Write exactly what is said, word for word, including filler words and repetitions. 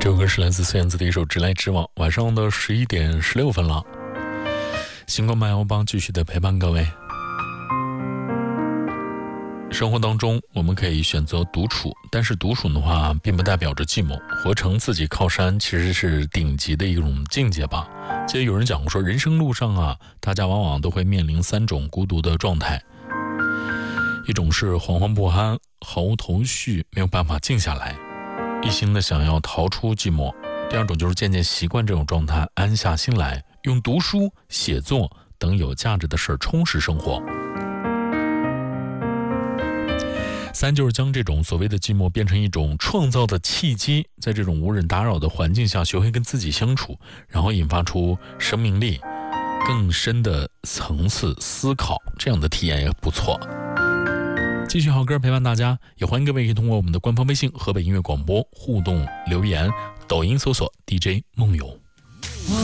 这首歌是来自孙燕姿的一首《直来直往》。晚上的十一点十六分了，星光漫游帮继续的陪伴各位。生活当中我们可以选择独处，但是独处的话并不代表着寂寞，活成自己靠山其实是顶级的一种境界吧。记得有人讲过说，人生路上啊，大家往往都会面临三种孤独的状态，一种是惶惶不安，毫无头绪，没有办法静下来，一心的想要逃出寂寞；第二种就是渐渐习惯这种状态，安下心来，用读书、写作等有价值的事充实生活；三就是将这种所谓的寂寞变成一种创造的契机，在这种无人打扰的环境下学会跟自己相处，然后引发出生命力更深的层次思考，这样的体验也不错。继续好歌陪伴大家，也欢迎各位可以通过我们的官方微信河北音乐广播互动留言，抖音搜索 D J 梦游。